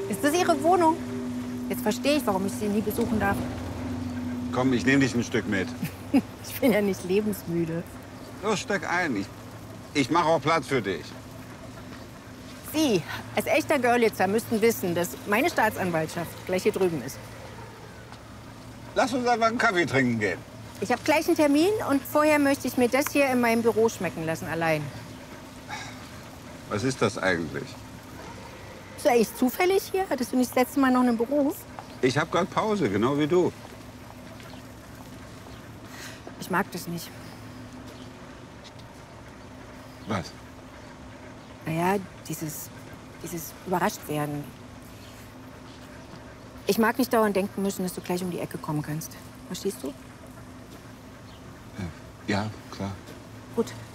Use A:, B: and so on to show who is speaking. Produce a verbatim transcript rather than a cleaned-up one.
A: Ist das Ihre Wohnung? Jetzt verstehe ich, warum ich Sie nie besuchen darf.
B: Komm, ich nehme dich ein Stück mit.
A: Ich bin ja nicht lebensmüde.
B: Los, steig ein. Ich, ich mache auch Platz für dich.
A: Sie, als echter Görlitzer, müssten wissen, dass meine Staatsanwaltschaft gleich hier drüben ist.
B: Lass uns einfach einen Kaffee trinken gehen.
A: Ich habe gleich einen Termin und vorher möchte ich mir das hier in meinem Büro schmecken lassen, allein.
B: Was ist das eigentlich?
A: Ist du eigentlich zufällig hier? Hattest du nicht das letzte Mal noch einen Beruf?
B: Ich habe gerade Pause, genau wie du.
A: Ich mag das nicht.
B: Was?
A: Naja, dieses, dieses Überraschtwerden. Ich mag nicht dauernd denken müssen, dass du gleich um die Ecke kommen kannst. Verstehst du?
B: Ja, klar.
A: Gut.